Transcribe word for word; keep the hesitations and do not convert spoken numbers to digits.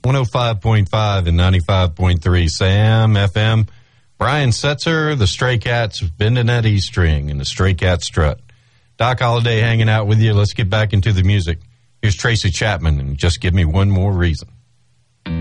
one oh five point five and ninety-five point three Sam F M. Brian Setzer, the Stray Cats, bending that E string and the Stray Cat strut. Doc Holliday hanging out with you. Let's get back into the music. Here's Tracy Chapman and Just Give Me One More Reason.